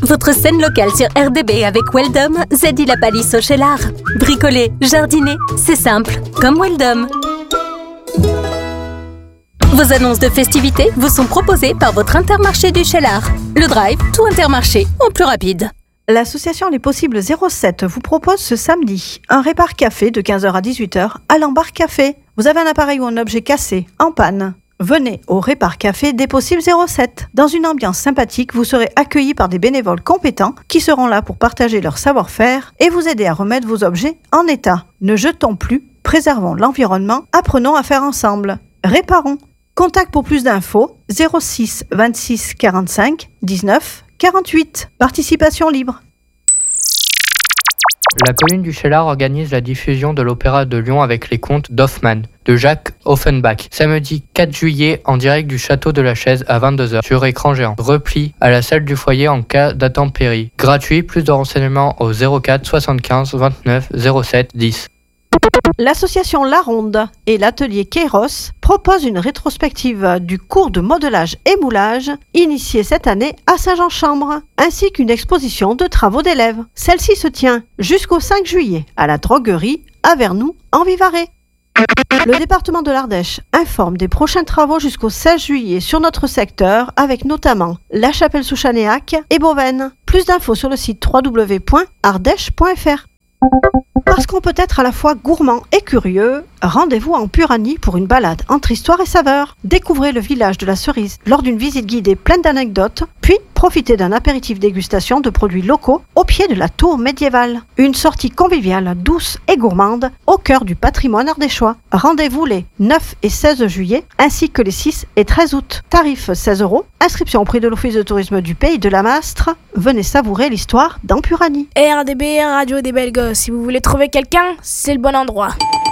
Votre scène locale sur RDB avec Weldom, Zedi la palisse au Cheylard. Bricoler, jardiner, c'est simple, comme Weldom. Vos annonces de festivités vous sont proposées par votre Intermarché du Cheylard. Le Drive, tout Intermarché, en plus rapide. L'association Les Possibles 07 vous propose ce samedi un répar café de 15h à 18h à l'Embarque Café. Vous avez un appareil ou un objet cassé, en panne. Venez au Répar Café des Possibles 07. Dans une ambiance sympathique, vous serez accueillis par des bénévoles compétents qui seront là pour partager leur savoir-faire et vous aider à remettre vos objets en état. Ne jetons plus, préservons l'environnement, apprenons à faire ensemble. Réparons. Contact pour plus d'infos 06 26 45 19 48. Participation libre. La commune du Cheylard organise la diffusion de l'opéra de Lyon avec les contes d'Hoffmann, de Jacques Offenbach. Samedi 4 juillet, en direct du château de la Chaise à 22h, sur écran géant. Repli à la salle du foyer en cas d'intempérie. Gratuit, plus de renseignements au 04 75 29 07 10. L'association La Ronde et l'atelier Kairos proposent une rétrospective du cours de modelage et moulage initié cette année à Saint-Jean-Chambre, ainsi qu'une exposition de travaux d'élèves. Celle-ci se tient jusqu'au 5 juillet à la droguerie à Vernoux, en Vivarais. Le département de l'Ardèche informe des prochains travaux jusqu'au 16 juillet sur notre secteur, avec notamment La Chapelle-sous-Chanéac et Beauvaine. Plus d'infos sur le site www.ardèche.fr. Parce qu'on peut être à la fois gourmand et curieux, rendez-vous en Puranie pour une balade entre histoire et saveur. Découvrez le village de la cerise lors d'une visite guidée pleine d'anecdotes, puis profitez d'un apéritif dégustation de produits locaux au pied de la tour médiévale. Une sortie conviviale, douce et gourmande au cœur du patrimoine ardéchois. Rendez-vous les 9 et 16 juillet ainsi que les 6 et 13 août. Tarif 16 €. Inscription au prix de l'Office de tourisme du Pays de la Mastre. Venez savourer l'histoire dans Puranie. RDB, Radio des Belles Gosses. Si vous voulez trouver quelqu'un, c'est le bon endroit.